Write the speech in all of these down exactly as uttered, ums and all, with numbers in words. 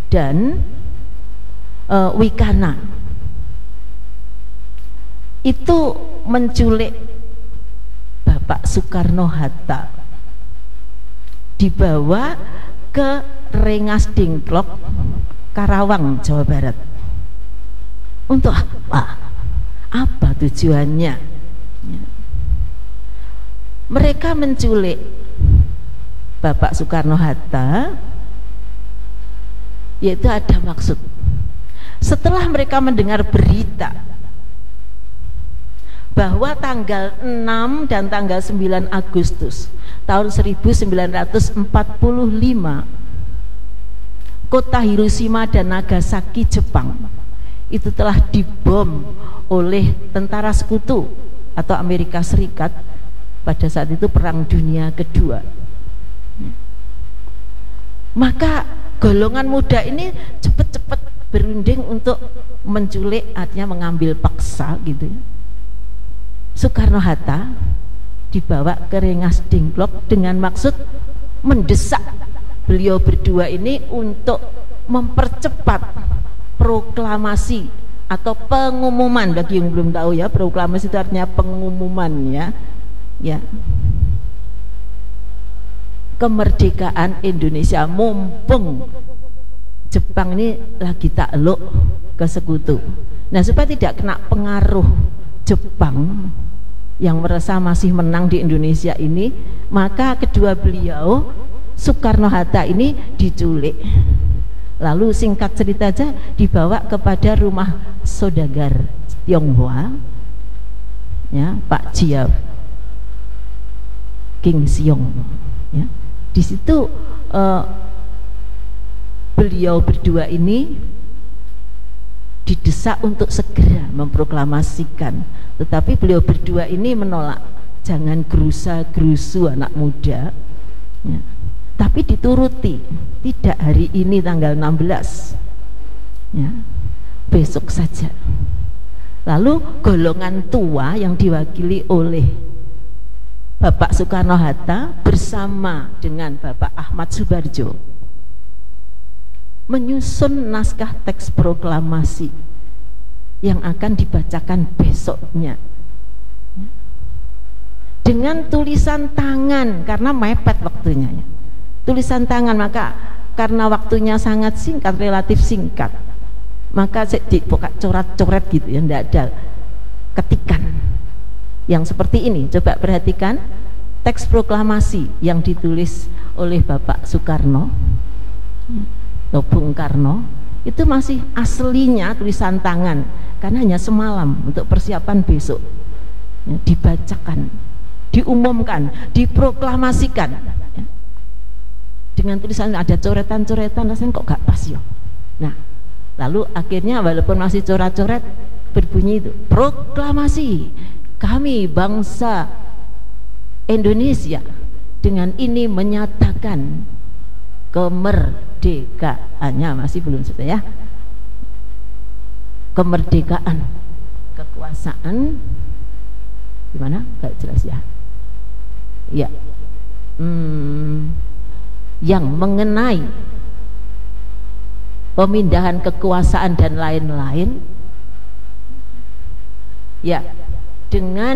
dan e, Wikana itu menculik Bapak Soekarno-Hatta, dibawa ke Rengas Dengklok, Karawang, Jawa Barat. Untuk apa? Apa tujuannya? Ya. Mereka menculik Bapak Soekarno-Hatta, yaitu ada maksud. Setelah mereka mendengar berita bahwa tanggal enam dan tanggal sembilan Agustus tahun seribu sembilan ratus empat puluh lima kota Hiroshima dan Nagasaki, Jepang itu telah dibom oleh tentara sekutu atau Amerika Serikat pada saat itu Perang Dunia Kedua. Maka golongan muda ini cepat-cepat berunding untuk menculik, artinya mengambil paksa gitu ya, Soekarno-Hatta, dibawa ke Rengas Dengklok dengan maksud mendesak beliau berdua ini untuk mempercepat proklamasi atau pengumuman. Bagi yang belum tahu ya, proklamasi itu artinya pengumuman ya, ya, kemerdekaan Indonesia, mumpung Jepang ini lagi takluk ke sekutu. Nah, supaya tidak kena pengaruh Jepang yang merasa masih menang di Indonesia ini, maka kedua beliau Soekarno-Hatta ini diculik, lalu singkat cerita aja dibawa kepada rumah saudagar Tionghoa ya, Pak Jia King Siong ya. Di situ uh, beliau berdua ini didesak untuk segera memproklamasikan, tetapi beliau berdua ini menolak, jangan gerusa-gerusu anak muda ya. Tapi dituruti, tidak hari ini tanggal enam belas ya, besok saja. Lalu golongan tua yang diwakili oleh Bapak Soekarno-Hatta bersama dengan Bapak Ahmad Subarjo menyusun naskah teks proklamasi yang akan dibacakan besoknya dengan tulisan tangan, karena mepet waktunya ya. Tulisan tangan, maka karena waktunya sangat singkat, relatif singkat, maka dibuka coret-coret gitu ya, tidak ada ketikan yang seperti ini. Coba perhatikan teks proklamasi yang ditulis oleh Bapak Soekarno atau Bung Karno, itu masih aslinya tulisan tangan, karena hanya semalam untuk persiapan besok ya, dibacakan, diumumkan, diproklamasikan ya. Dengan tulisan ada coretan-coretan, rasanya kok gak pas ya. Nah, lalu akhirnya walaupun masih coret-coret, berbunyi itu, proklamasi kami bangsa Indonesia dengan ini menyatakan kemerdekaannya, masih belum selesai ya, kemerdekaan, kekuasaan, gimana? Gak jelas ya. Ya, hmm, yang mengenai pemindahan kekuasaan dan lain-lain, ya, dengan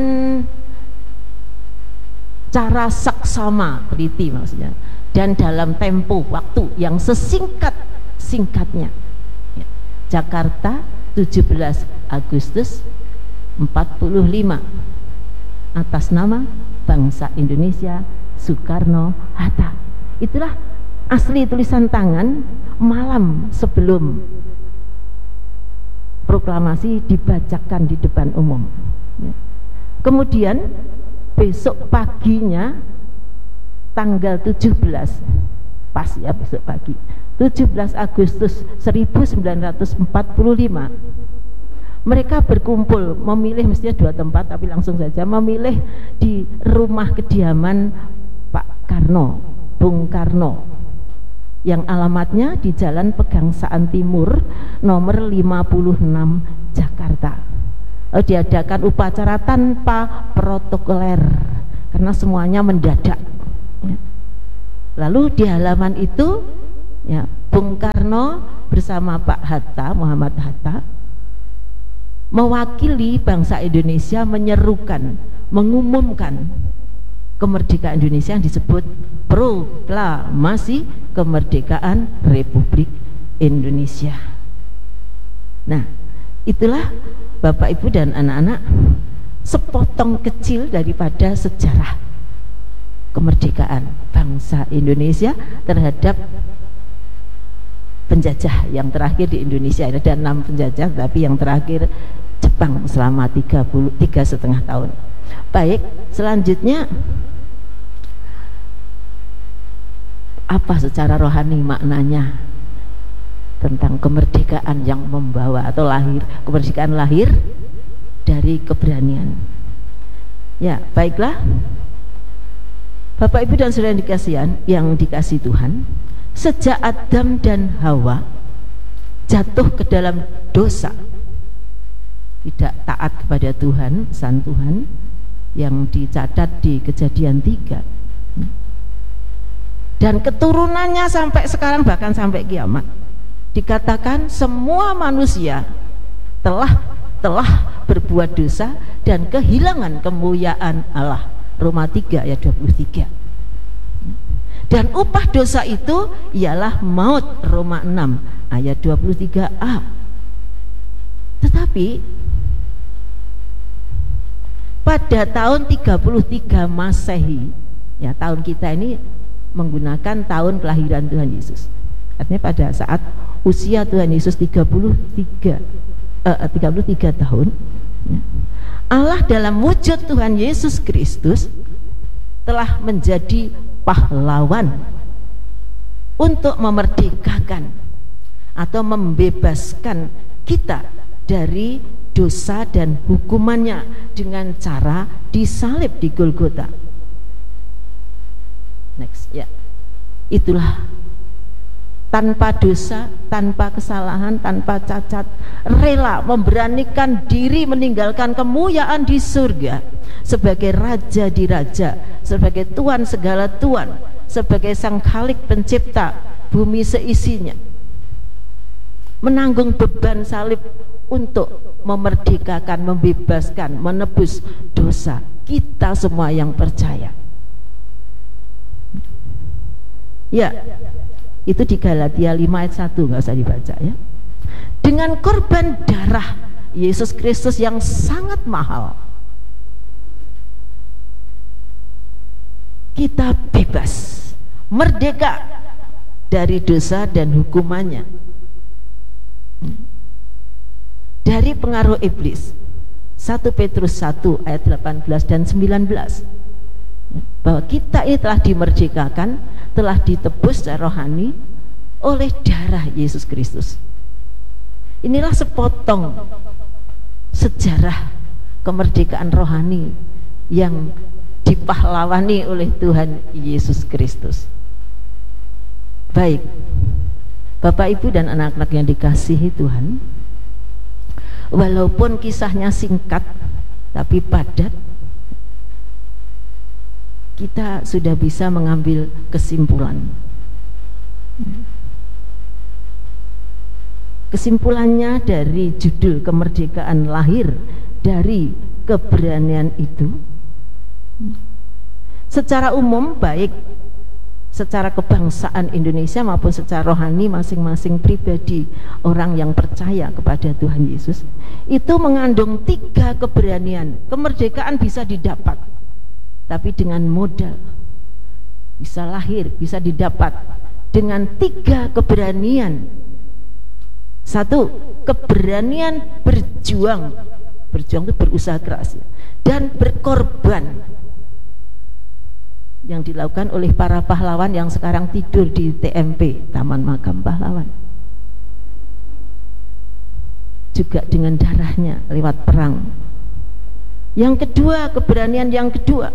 cara saksama, teliti maksudnya, dan dalam tempo waktu yang sesingkat-singkatnya ya. Jakarta tujuh belas Agustus empat puluh lima, atas nama bangsa Indonesia Soekarno-Hatta. Itulah asli tulisan tangan malam sebelum proklamasi dibacakan di depan umum ya. Kemudian besok paginya tanggal tujuh belas, pas ya, besok pagi tujuh belas Agustus seribu sembilan ratus empat puluh lima, mereka berkumpul, memilih, mestinya dua tempat tapi langsung saja memilih di rumah kediaman Pak Karno, Bung Karno, yang alamatnya di Jalan Pegangsaan Timur nomor lima puluh enam Jakarta. Diadakan upacara tanpa protokoler karena semuanya mendadak ya. Lalu di halaman itu Ya, Bung Karno bersama Pak Hatta, Muhammad Hatta, mewakili bangsa Indonesia menyerukan, mengumumkan kemerdekaan Indonesia yang disebut Proklamasi Kemerdekaan Republik Indonesia. Nah, itulah Bapak Ibu dan anak-anak sepotong kecil daripada sejarah kemerdekaan bangsa Indonesia terhadap penjajah yang terakhir di Indonesia. Ada enam penjajah, tapi yang terakhir Jepang selama tiga puluh tiga setengah tahun. Baik, selanjutnya apa secara rohani maknanya tentang kemerdekaan yang membawa atau lahir, kemerdekaan lahir dari keberanian. Ya, baiklah Bapak Ibu dan Saudara yang dikasihi, yang dikasih Tuhan, sejak Adam dan Hawa jatuh ke dalam dosa, tidak taat kepada Tuhan, Sang Tuhan, yang dicatat di Kejadian tiga, dan keturunannya sampai sekarang, bahkan sampai kiamat, dikatakan semua manusia telah telah berbuat dosa dan kehilangan kemuliaan Allah. Roma tiga ayat dua puluh tiga. Dan upah dosa itu ialah maut. Roma enam ayat dua puluh tiga a. Tetapi pada tahun tiga puluh tiga Masehi, ya, tahun kita ini menggunakan tahun kelahiran Tuhan Yesus. Artinya pada saat usia Tuhan Yesus tiga puluh tiga, eh, tiga puluh tiga tahun, ya, Allah dalam wujud Tuhan Yesus Kristus telah menjadi pahlawan untuk memerdekakan atau membebaskan kita dari dosa dan hukumannya dengan cara disalib di Golgota. Next, ya. Itulah tanpa dosa, tanpa kesalahan, tanpa cacat, rela memberanikan diri meninggalkan kemuliaan di surga sebagai raja di raja, sebagai Tuhan segala Tuhan, sebagai Sang Khalik pencipta bumi seisinya, menanggung beban salib untuk memerdekakan, membebaskan, menebus dosa kita semua yang percaya. Ya, itu di Galatia lima ayat satu, nggak usah dibaca ya. Dengan korban darah Yesus Kristus yang sangat mahal, kita bebas, merdeka dari dosa dan hukumannya, dari pengaruh iblis. Satu Petrus satu ayat delapan belas dan sembilan belas, bahwa kita ini telah dimerdekakan, telah ditebus secara rohani oleh darah Yesus Kristus. Inilah sepotong sejarah kemerdekaan rohani yang dipahlawani oleh Tuhan Yesus Kristus. Baik, Bapak Ibu dan anak-anak yang dikasihi Tuhan, walaupun kisahnya singkat tapi padat, kita sudah bisa mengambil kesimpulan. Kesimpulannya dari judul kemerdekaan lahir dari keberanian itu, secara umum, baik secara kebangsaan Indonesia maupun secara rohani masing-masing pribadi orang yang percaya kepada Tuhan Yesus, itu mengandung tiga keberanian. Kemerdekaan bisa didapat, tapi dengan modal, bisa lahir, bisa didapat dengan tiga keberanian. Satu, keberanian berjuang. Berjuang itu berusaha keras ya, dan berkorban, yang dilakukan oleh para pahlawan yang sekarang tidur di T M P, Taman Makam Pahlawan, juga dengan darahnya lewat perang. Yang kedua, keberanian yang kedua,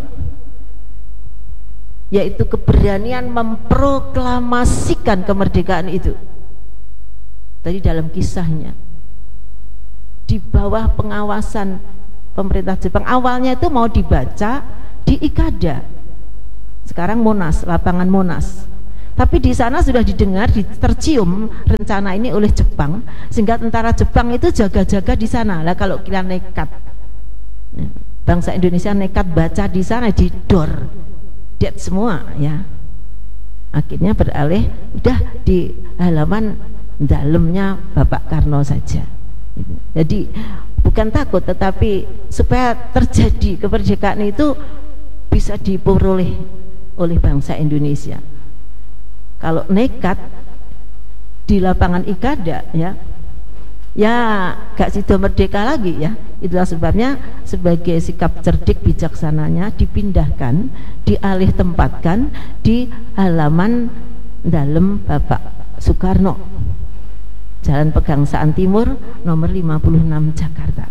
yaitu keberanian memproklamasikan kemerdekaan itu. Tadi dalam kisahnya, di bawah pengawasan pemerintah Jepang, awalnya itu mau dibaca di Ikada, sekarang Monas, lapangan Monas. Tapi di sana sudah didengar, tercium rencana ini oleh Jepang, sehingga tentara Jepang itu jaga-jaga di sana. Lah kalau kalian nekat, bangsa Indonesia nekat baca di sana, didor, dead semua ya. Akhirnya beralih udah di halaman dalamnya Bapak Karno saja. Jadi bukan takut, tetapi supaya terjadi kemerdekaan itu bisa diperoleh oleh bangsa Indonesia. Kalau nekat di lapangan ikada ya, ya gak sido merdeka lagi ya. Itulah sebabnya sebagai sikap cerdik bijaksananya dipindahkan, dialih tempatkan di halaman dalam Bapak Soekarno, Jalan Pegangsaan Timur nomor lima puluh enam Jakarta.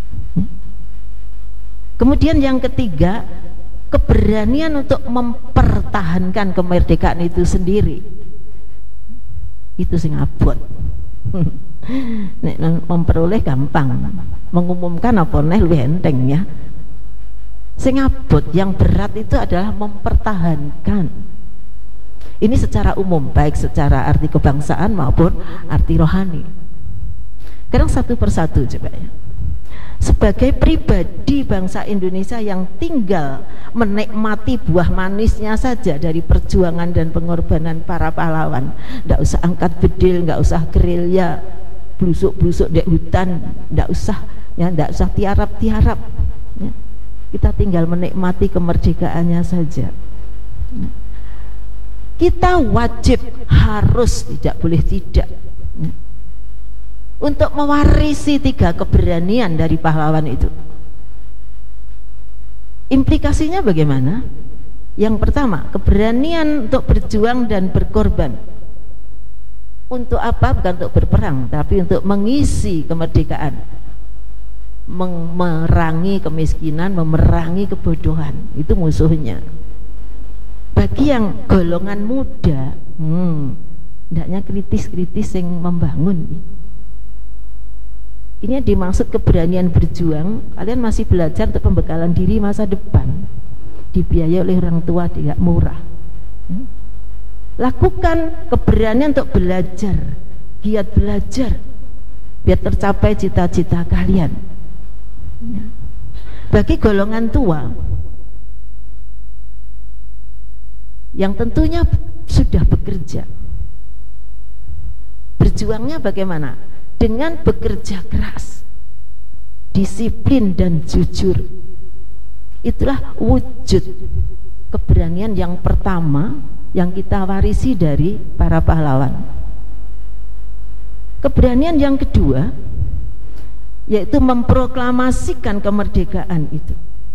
Kemudian yang ketiga, keberanian untuk mempertahankan kemerdekaan itu sendiri. Itu sing abot. Nek memperoleh gampang, mengumumkan apa neh luwih enteng ya. Sing abot, yang berat itu adalah mempertahankan. Ini secara umum, baik secara arti kebangsaan maupun arti rohani. Sekarang satu persatu coba ya. Sebagai pribadi bangsa Indonesia yang tinggal menikmati buah manisnya saja dari perjuangan dan pengorbanan para pahlawan, nggak usah angkat bedil, nggak usah gerilya, blusuk-blusuk di hutan, nggak usah ya, nggak usah tiarap-tiarap ya. Kita tinggal menikmati kemerdekaannya saja. Kita wajib, harus, tidak boleh tidak ya, untuk mewarisi tiga keberanian dari pahlawan itu. Implikasinya bagaimana? Yang pertama, keberanian untuk berjuang dan berkorban. Untuk apa? Bukan untuk berperang, tapi untuk mengisi kemerdekaan, memerangi kemiskinan, memerangi kebodohan. Itu musuhnya. Bagi yang golongan muda, hmm, hendaknya kritis-kritis yang membangun. Ini yang dimaksud keberanian berjuang. Kalian masih belajar untuk pembekalan diri masa depan, dibiayai oleh orang tua, tidak murah. Lakukan keberanian untuk belajar, giat belajar, biar tercapai cita-cita kalian. Bagi golongan tua yang tentunya sudah bekerja, berjuangnya bagaimana? Dengan bekerja keras, disiplin dan jujur. Itulah wujud keberanian yang pertama yang kita warisi dari para pahlawan. Keberanian yang kedua yaitu memproklamasikan kemerdekaan itu.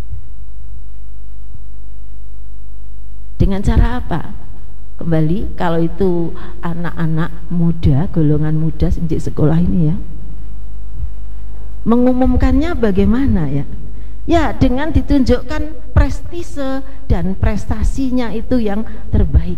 Dengan cara apa? Kembali, kalau itu anak-anak muda, golongan muda sejak sekolah ini ya, mengumumkannya bagaimana ya? Ya dengan ditunjukkan prestise dan prestasinya itu yang terbaik.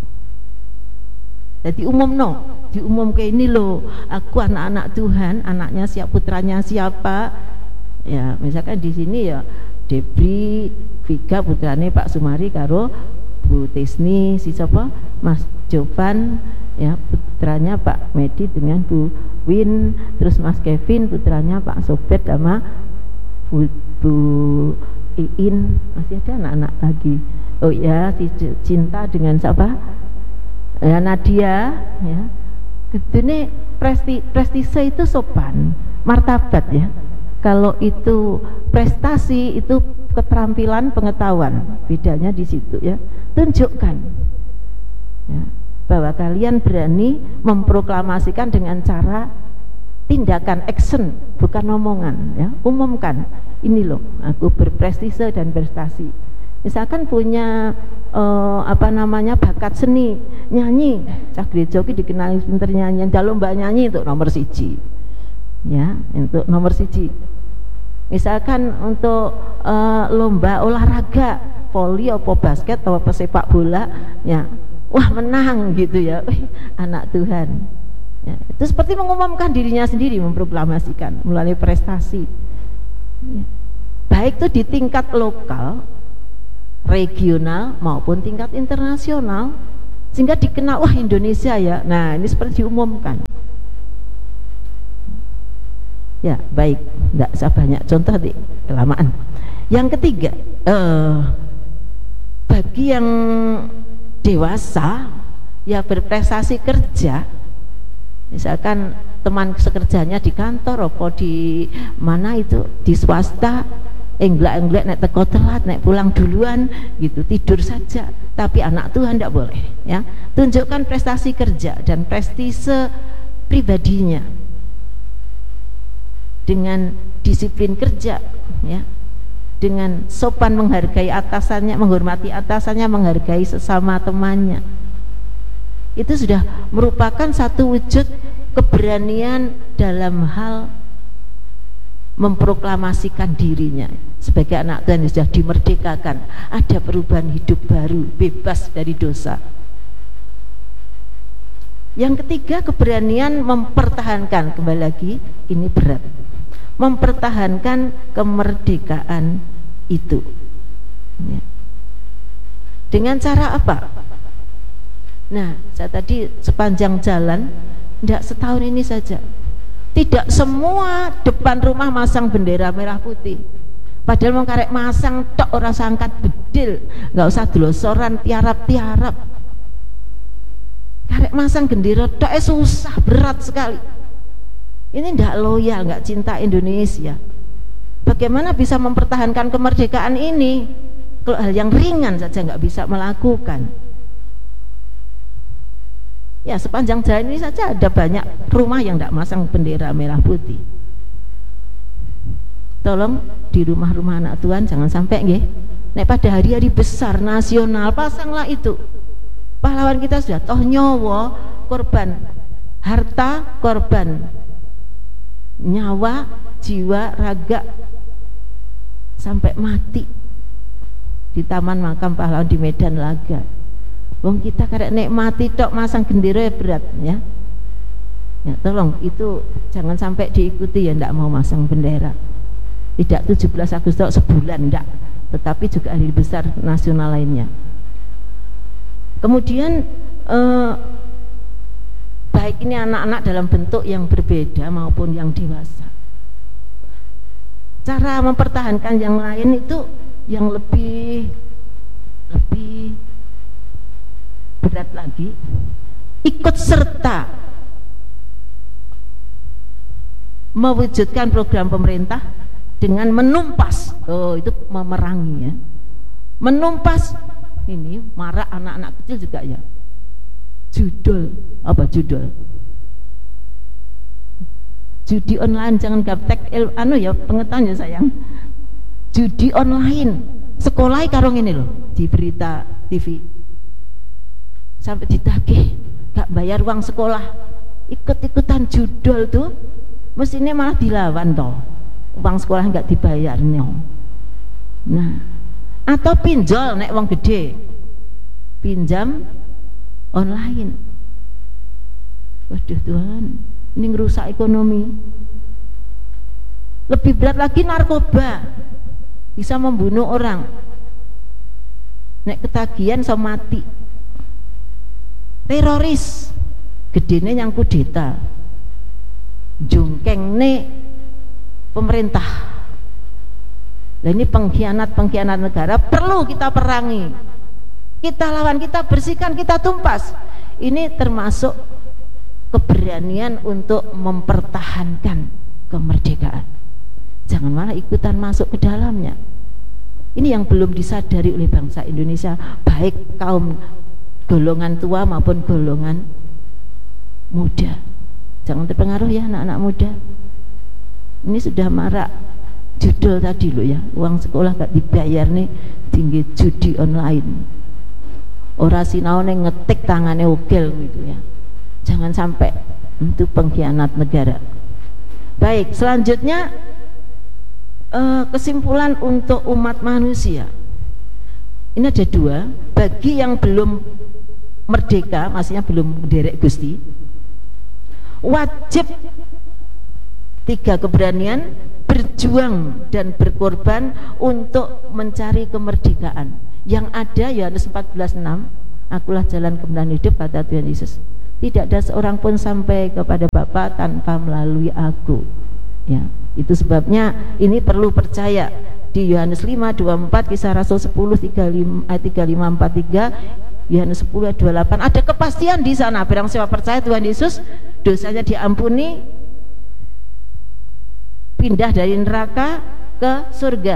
Jadi umum no, diumum kayak ini loh, aku anak-anak Tuhan, anaknya siapa, putranya siapa? Ya misalkan di sini ya Debri, Vika putrane Pak Sumari karo Bu Tisni, si siapa? Mas Jovan, ya putranya Pak Medi dengan Bu Win, terus Mas Kevin putranya Pak Sobet sama Bu, Bu Iin, masih ada anak-anak lagi. Oh ya, si Cinta dengan siapa? Ya Nadia, ya. Gitu nih, presti, prestise itu sopan, martabat ya. Kalau itu prestasi itu keterampilan, pengetahuan, bedanya di situ ya. Tunjukkan ya, bahwa kalian berani memproklamasikan dengan cara tindakan, action, bukan omongan ya. Umumkan, ini loh aku berprestise dan prestasi. Misalkan punya eh, apa namanya bakat seni, nyanyi, cah gereja ki dikenali pinter nyanyi, jalur mbak nyanyi untuk nomor siji ya, untuk nomor siji. Misalkan untuk uh, lomba olahraga, voli atau basket atau sepak bola ya, wah menang gitu ya, wih, anak Tuhan ya. Itu seperti mengumumkan dirinya sendiri, memproklamasikan melalui prestasi ya. Baik itu di tingkat lokal, regional maupun tingkat internasional sehingga dikenal, wah Indonesia ya. Nah ini seperti diumumkan. Ya baik, tidak usah banyak contoh di kelamaan. Yang ketiga, eh, bagi yang dewasa ya berprestasi kerja, misalkan teman sekerjanya di kantor apa di mana itu, di swasta, englak-englak naik teko telat, naik pulang duluan gitu, tidur saja. Tapi anak Tuhan tidak boleh ya. Tunjukkan prestasi kerja dan prestise pribadinya dengan disiplin kerja ya, dengan sopan menghargai atasannya, menghormati atasannya, menghargai sesama temannya. Itu sudah merupakan satu wujud keberanian dalam hal memproklamasikan dirinya sebagai anak Tuhan yang sudah dimerdekakan, ada perubahan hidup baru, bebas dari dosa. Yang ketiga, keberanian mempertahankan, kembali lagi ini berat, mempertahankan kemerdekaan itu ya. Dengan cara apa? Nah, saya tadi sepanjang jalan, tidak setahun ini saja, tidak semua depan rumah masang bendera merah putih. Padahal mau karek masang tok orang sangkat bedil, nggak usah delosoran tiarap-tiarap. Karek masang bendera tok eh susah, berat sekali. Ini tidak loyal, nggak cinta Indonesia. Bagaimana bisa mempertahankan kemerdekaan ini kalau hal yang ringan saja nggak bisa melakukan? Ya sepanjang jalan ini saja ada banyak rumah yang tidak masang bendera merah putih. Tolong di rumah-rumah anak Tuhan jangan sampai nggih. Nek pada hari-hari besar nasional pasanglah itu. Pahlawan kita sudah toh nyawa, korban harta, korban nyawa, jiwa, raga sampai mati di Taman Makam Pahlawan di Medan Laga. Wong kita karek nek mati tok masang bendera berat ya. Ya tolong itu jangan sampai diikuti ya, ndak mau masang bendera. Tidak tujuh belas Agustus sebulan ndak, tetapi juga hari besar nasional lainnya. Kemudian eh, baik ini anak-anak dalam bentuk yang berbeda maupun yang dewasa, cara mempertahankan yang lain itu yang lebih lebih berat lagi, ikut serta mewujudkan program pemerintah dengan menumpas, oh itu memerangi ya, menumpas ini marak anak-anak kecil juga ya, judul apa judul judi online, jangan gaptek il, anu ya pengetahuan ya sayang, judi online sekolah karung ini loh di berita T V sampai ditagih gak bayar uang sekolah, ikut-ikutan judul tuh mestinya malah dilawan toh, uang sekolah nggak dibayarnya. Nah atau pinjol nek uang gede, pinjam online. Waduh Tuhan, ini ngerusak ekonomi. Lebih berat lagi narkoba, bisa membunuh orang. Nek ketagihan sama mati. Teroris, gedene yang kudeta, jungkeng nih pemerintah. Nah ini pengkhianat-pengkhianat negara perlu kita perangi, kita lawan, kita bersihkan, kita tumpas. Ini termasuk keberanian untuk mempertahankan kemerdekaan. Jangan malah ikutan masuk ke dalamnya. Ini yang belum disadari oleh bangsa Indonesia, baik kaum golongan tua maupun golongan muda. Jangan terpengaruh ya anak-anak muda. Ini sudah marak judul tadi loh ya, uang sekolah gak dibayar nih, tinggi judi online. Ora sinau nih ngetik tangannya ogel gitu ya. Jangan sampai itu pengkhianat negara. Baik, selanjutnya eh, kesimpulan untuk umat manusia. Ini ada dua, bagi yang belum merdeka, maksudnya belum derek Gusti, wajib tiga keberanian, berjuang dan berkorban untuk mencari kemerdekaan. Yang ada Yohanes empat belas enam, Akulah jalan kebenaran hidup, kata Tuhan Yesus. Tidak ada seorang pun sampai kepada Bapa tanpa melalui aku. Ya, itu sebabnya ini perlu percaya. Di Yohanes lima dua puluh empat, Kisah Rasul sepuluh tiga puluh lima ayat tiga puluh lima empat puluh tiga, Yohanes sepuluh ayat dua puluh delapan, ada kepastian di sana. Barang siapa percaya Tuhan Yesus, dosanya diampuni, pindah dari neraka ke surga,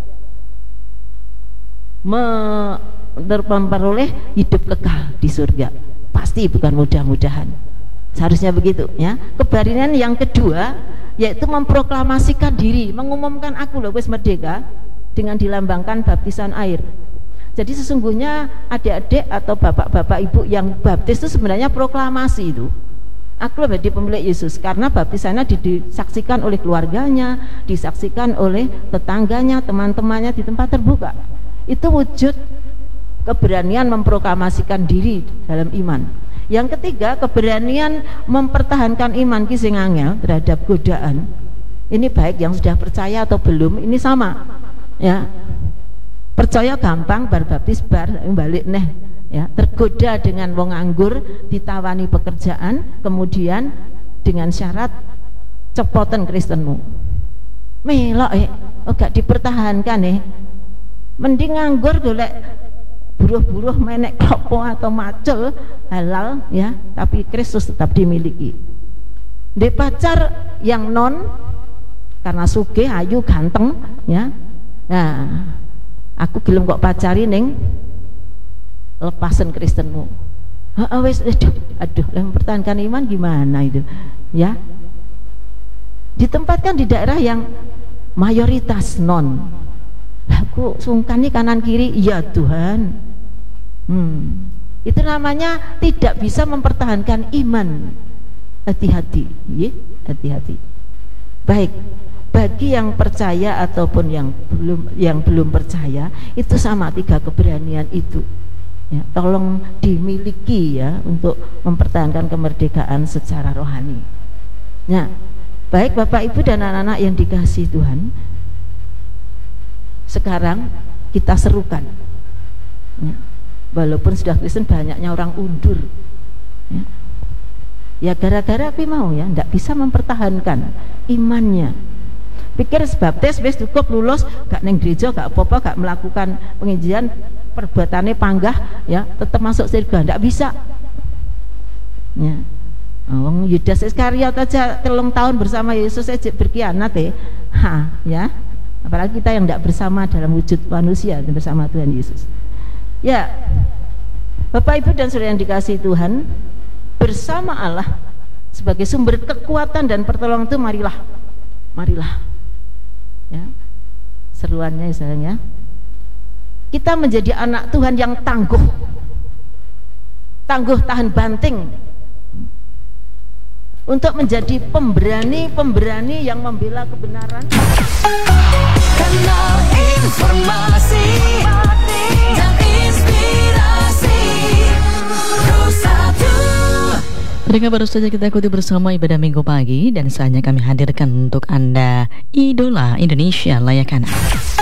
memperoleh hidup kekal di surga. Pasti, bukan mudah-mudahan. Seharusnya begitu ya. Keberanian yang kedua yaitu memproklamasikan diri, mengumumkan aku loh wis merdeka, dengan dilambangkan baptisan air. Jadi sesungguhnya adik-adik atau bapak-bapak ibu yang baptis itu sebenarnya proklamasi itu. Aku loh menjadi pemilik Yesus, karena baptisannya disaksikan oleh keluarganya, disaksikan oleh tetangganya, teman-temannya di tempat terbuka. Itu wujud keberanian memproklamasikan diri dalam iman. Yang ketiga, keberanian mempertahankan iman ki sing angel terhadap godaan. Ini baik yang sudah percaya atau belum, ini sama. Ya. Percaya gampang, bar baptis bar balik neh, ya. Tergoda dengan wong anggur, ditawani pekerjaan, kemudian dengan syarat cepoten Kristenmu. Melok eh, oh gak dipertahankan eh. Mending nganggur golek buruh-buruh menek klopo atau macul halal ya, tapi Kristus tetap dimiliki. Di pacar yang non karena sugih, ayu, ganteng ya. Nah, aku gelem kok pacari ning lepasen Kristenmu. Heeh wis aduh, aduh, mempertahankan iman gimana itu? Ya. Ditempatkan di daerah yang mayoritas non. Aku sungkan nih kanan kiri, ya Tuhan. Hmm, itu namanya tidak bisa mempertahankan iman. Hati-hati, ya, hati-hati. Baik, bagi yang percaya ataupun yang belum yang belum percaya, itu sama tiga keberanian itu. Ya, tolong dimiliki ya untuk mempertahankan kemerdekaan secara rohani. Nah, baik Bapak Ibu dan anak-anak yang dikasihi Tuhan, sekarang kita serukan ya, walaupun sudah Kristen banyaknya orang undur ya, ya gara-gara tapi mau ya tidak bisa mempertahankan imannya, pikir sebaptis wis cukup lulus, gak neng gereja, gak apa-apa, gak melakukan penginjilan, perbuatannya panggah ya tetap masuk surga, tidak bisa ya. Oh, Yudas Iskariot aja telung tahun bersama Yesus aja berkhianat eh. Ha, ya. Apalagi kita yang tidak bersama dalam wujud manusia bersama Tuhan Yesus. Ya, Bapak Ibu dan Saudara yang dikasihi Tuhan, bersama Allah sebagai sumber kekuatan dan pertolongan itu marilah, marilah. Ya, seruannya misalnya, kita menjadi anak Tuhan yang tangguh, tangguh tahan banting, untuk menjadi pemberani-pemberani yang membela kebenaran. Kanal informasi dan inspirasi Rosatu. Mereka baru saja kita ikuti bersama ibadah minggu pagi, dan saatnya kami hadirkan untuk Anda Idola Indonesia Layak Anak.